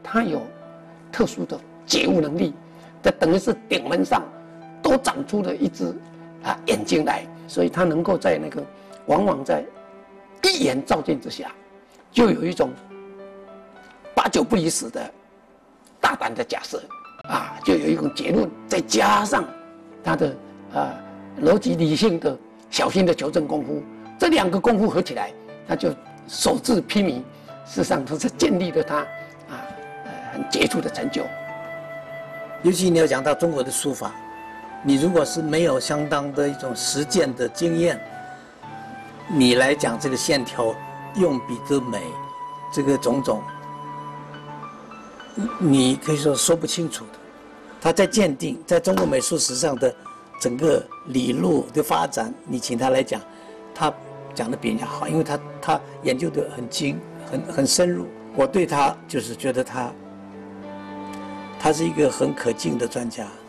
他有特殊的觉悟能力，这等于是顶门上都长出了一只眼睛来，所以他能够在那个往往在一眼照见之下，就有一种八九不离十的大胆的假设就有一种结论，再加上他的逻辑理性的小心的求证功夫，这两个功夫合起来，他就手自披靡。事实上，他是建立了他很杰出的成就。 尤其你要讲到中国的书法，你如果是没有相当的一种实践的经验，你来讲这个线条用笔之美，这个种种，你可以说不清楚的。他在鉴定，在中国美术史上的整个理路的发展，你请他来讲，他讲的比人家好，因为他研究的很精，很深入。我对他就是觉得他是一个很可敬的专家。